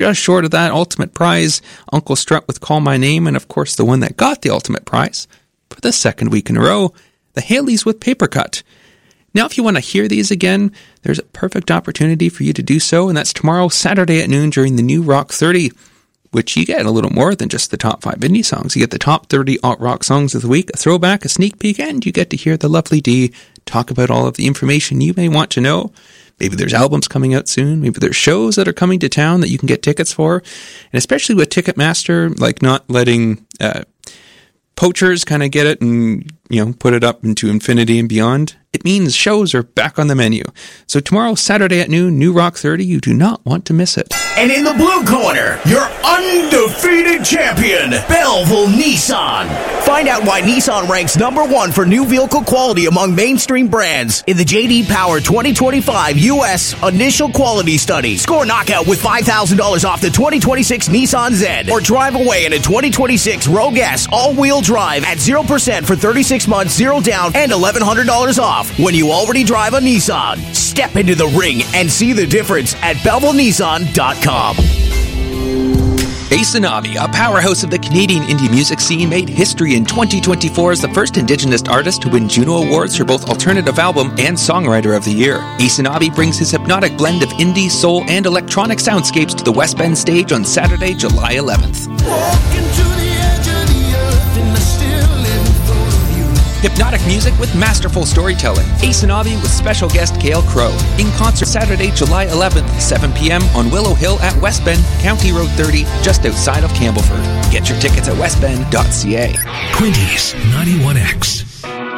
just short of that ultimate prize, Uncle Strut with Call My Name, and of course the one that got the ultimate prize for the second week in a row, the Haleys with Paper Cut. Now, if you want to hear these again, there's a perfect opportunity for you to do so, and that's tomorrow, Saturday at noon during the New Rock 30, which you get a little more than just the top 5 indie songs. You get the top 30 alt-rock songs of the week, a throwback, a sneak peek, and you get to hear the lovely Dee talk about all of the information you may want to know. Maybe there's albums coming out soon. Maybe there's shows that are coming to town that you can get tickets for. And especially with Ticketmaster, like not letting poachers kind of get it and, put it up into infinity and beyond, it means shows are back on the menu. So tomorrow, Saturday at noon, New Rock 30, you do not want to miss it. And in the blue corner, your undefeated champion, Belleville Nissan. Find out why Nissan ranks #1 for new vehicle quality among mainstream brands in the J.D. Power 2025 U.S. Initial Quality Study. Score knockout with $5,000 off the 2026 Nissan Z, or drive away in a 2026 Rogue S all-wheel drive at 0% for 36 months, 0 down, and $1,100 off when you already drive a Nissan. Step into the ring and see the difference at BellevilleNissan.com. Asonavi, a powerhouse of the Canadian indie music scene, made history in 2024 as the first Indigenous artist to win Juno Awards for both Alternative Album and Songwriter of the Year. Asonavi brings his hypnotic blend of indie, soul, and electronic soundscapes to the West Bend stage on Saturday, July 11th. Hypnotic music with masterful storytelling. Asonavi with special guest Gail Crow. In concert Saturday, July 11th, 7 p.m. on Willow Hill at West Bend, County Road 30, just outside of Campbellford. Get your tickets at westbend.ca. Quinty's 91X.